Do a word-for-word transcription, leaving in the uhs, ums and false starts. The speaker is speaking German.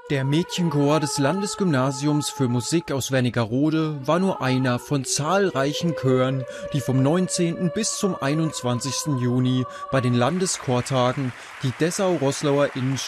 Der Mädchenchor des Landesgymnasiums für Musik aus Wernigerode war nur einer von zahlreichen Chören, die vom neunzehnten bis zum einundzwanzigsten Juni bei den Landeschortagen die Dessau-Roßlauer Innenstadt